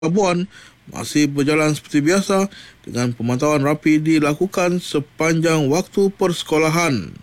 Labuan masih berjalan seperti biasa dengan pemantauan rapi dilakukan sepanjang waktu persekolahan.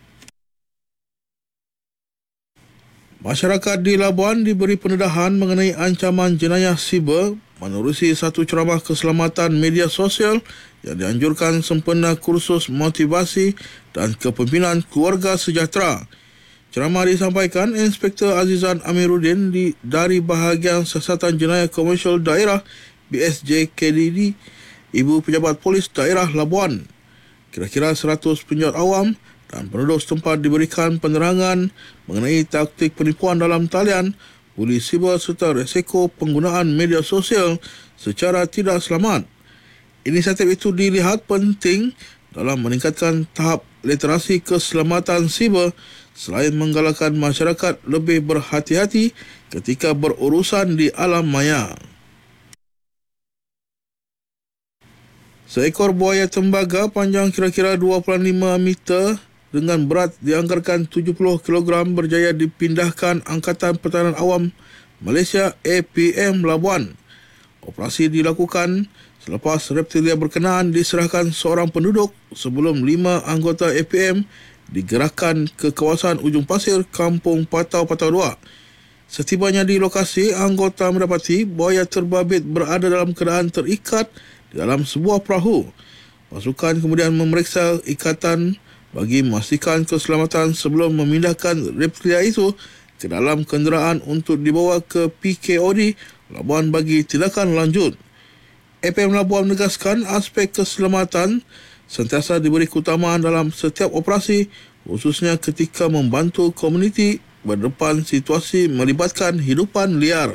Masyarakat di Labuan diberi pendedahan mengenai ancaman jenayah siber menerusi satu ceramah keselamatan media sosial yang dianjurkan sempena kursus motivasi dan kepimpinan keluarga sejahtera. Ceramah disampaikan Inspektor Azizan Amiruddin dari Bahagian Siasatan Jenayah Komersial Daerah BSJ KDD, Ibu Pejabat Polis Daerah Labuan. Kira-kira 100 penjawat awam dan penduduk setempat diberikan penerangan mengenai taktik penipuan dalam talian, buli siber serta resiko penggunaan media sosial secara tidak selamat. Inisiatif itu dilihat penting dalam meningkatkan tahap literasi keselamatan siber selain menggalakkan masyarakat lebih berhati-hati ketika berurusan di alam maya. Seekor buaya tembaga panjang kira-kira 25 meter dengan berat dianggarkan 70 kg berjaya dipindahkan Angkatan Pertahanan Awam Malaysia APM Labuan. Operasi dilakukan selepas reptilia berkenaan diserahkan seorang penduduk sebelum 5 anggota APM digerakkan ke kawasan Ujung Pasir, Kampung Patau-Patau 2. Setibanya di lokasi, anggota mendapati buaya terbabit berada dalam keadaan terikat di dalam sebuah perahu. Pasukan kemudian memeriksa ikatan bagi memastikan keselamatan sebelum memindahkan reptilia itu ke dalam kenderaan untuk dibawa ke PKOD Labuan bagi tindakan lanjut. APM Labuan menegaskan aspek keselamatan sentiasa diberi keutamaan dalam setiap operasi, khususnya ketika membantu komuniti berdepan situasi melibatkan hidupan liar.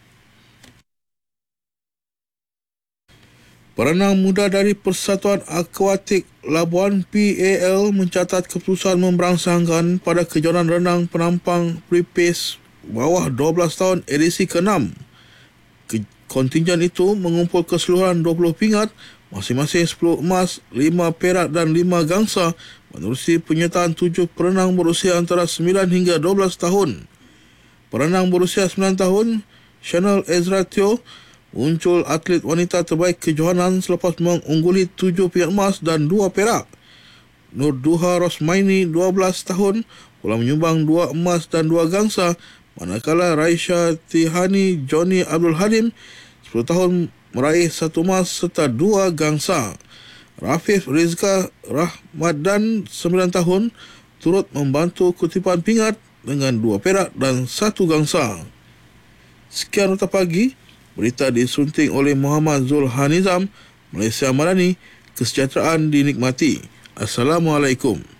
Perenang muda dari Persatuan Akuatik Labuan PAL mencatat keputusan memberangsangkan pada kejohanan renang penampang pre-pace bawah 12 tahun edisi ke-6. Kontingen itu mengumpul keseluruhan 20 pingat, masing-masing 10 emas, 5 perak dan 5 gangsa menerusi penyertaan 7 perenang berusia antara 9 hingga 12 tahun. Perenang berusia 9 tahun, Chanel Ezra Teo, muncul atlet wanita terbaik kejohanan selepas mengungguli 7 pingat emas dan 2 perak. Nur Duha Rosmaini, 12 tahun, pula menyumbang 2 emas dan 2 gangsa, manakala Raisha Tihani Johnny Abdul Halim, 10 tahun, meraih 1 emas serta 2 gangsa. Rafif Rizka Rahmadan, 9 tahun, turut membantu kutipan pingat dengan 2 perak dan 1 gangsa. Sekian Nota Pagi, berita disunting oleh Muhammad Zulhanizam, Malaysia Madani, kesejahteraan dinikmati. Assalamualaikum.